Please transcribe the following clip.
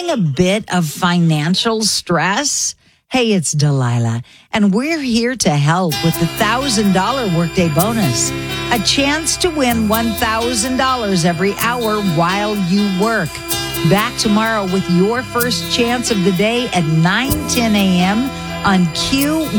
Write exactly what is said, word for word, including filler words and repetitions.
feeling a bit of financial stress? Hey, it's Delilah, and we're here to help with the one thousand dollars Workday Bonus. A chance to win one thousand dollars every hour while you work. Back tomorrow with your first chance of the day at nine ten a.m. on Q